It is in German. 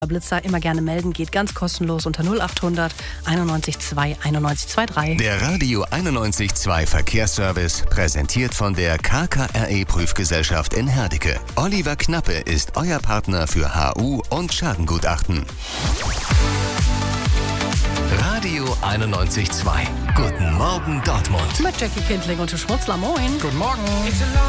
Blitzer immer gerne melden, geht ganz kostenlos unter 0800 91 2 91 23. Der Radio 91.2 Verkehrsservice, präsentiert von der KKRE-Prüfgesellschaft in Herdecke. Oliver Knappe ist euer Partner für HU und Schadengutachten. Radio 91.2. Guten Morgen Dortmund. Mit Jackie Kindling und Schmutzler, moin. Guten Morgen.